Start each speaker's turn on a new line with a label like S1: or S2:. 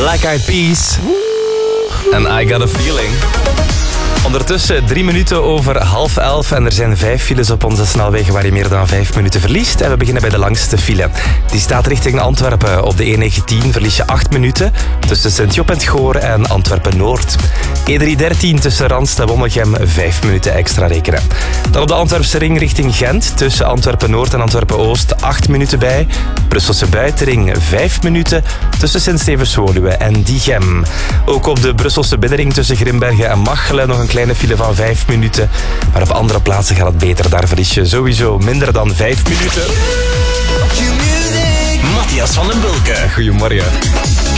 S1: Black Eyed Peas. En I Got a Feeling. Ondertussen 3 minuten over 10:30 en er zijn 5 files op onze snelwegen waar je meer dan 5 minuten verliest. En we beginnen bij de langste file. Die staat richting Antwerpen. Op de E19 verlies je 8 minuten tussen Sint-Job en het Goor en Antwerpen-Noord. E313 tussen Randst en Wonnegem 5 minuten extra rekenen. Dan op de Antwerpse ring richting Gent tussen Antwerpen-Noord en Antwerpen-Oost 8 minuten bij. Brusselse buitenring 5 minuten tussen Sint-Stevens-Woluwe en Diegem. Ook op de Brusselse binnenring tussen Grimbergen en Machelen nog een kleine file van 5 minuten. Maar op andere plaatsen gaat het beter. Daar verlies je sowieso minder dan 5 minuten. Matthias van den Bulke. Goedemorgen.